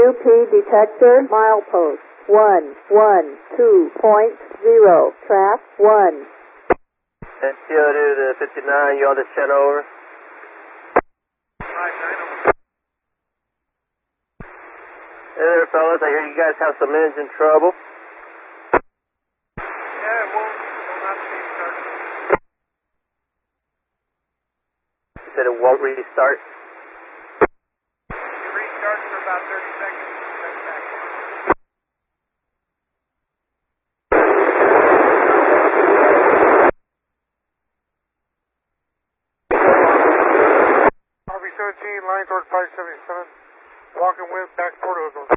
UP detector, milepost 112.0, track 1. And CO2 to 59, you all just sent over. Hey there, fellas, I hear you guys have some engine trouble. Yeah, it will not restart. You said it won't restart? It restarts for about 30 seconds. RV-17, line toward 577. Walking with back Port Oakland.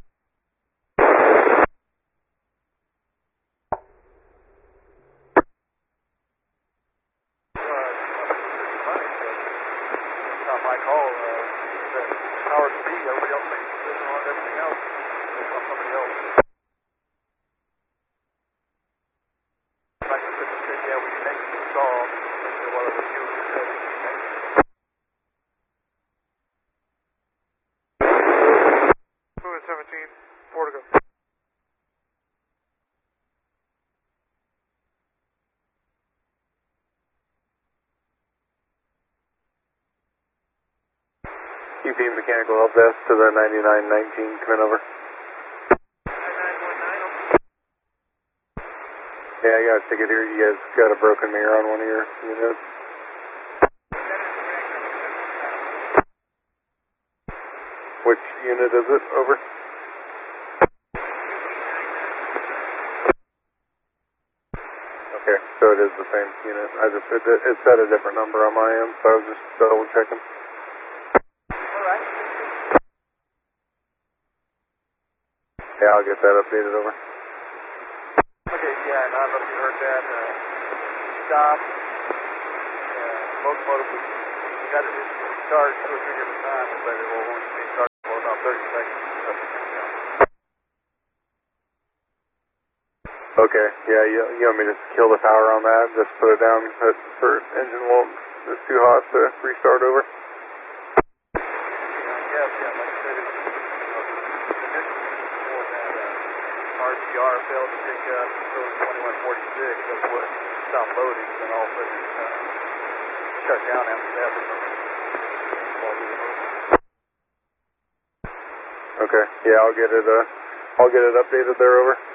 Not my call. Power speed. Everybody else makes a decision on everything else. It's on somebody else. Like I said, yeah, we can make the install. Whatever you said. 17, 4 to go. UP Mechanical Help Desk to the 9919, come in over. 9919. Yeah, I got a ticket here. You guys got a broken mirror on one of your units. Which unit is it? Over. Okay, so it is the same unit. It said a different number on my end, so I was just double checking. Alright. Yeah, I'll get that updated over. Okay, yeah, and I don't know if you heard that. Stop. Locomotive, we got it recharged 2 or 3 different times, but it will only be charged for about 30 seconds. Okay, yeah, you want me to kill the power on that, just put it down for engine won't, it's too hot to restart over? Yes, yeah, like I said, it's before that RGR failed to pick up until 2146, that's what stopped loading, and then all of a sudden shut down after that. Okay, yeah, I'll get it updated there over.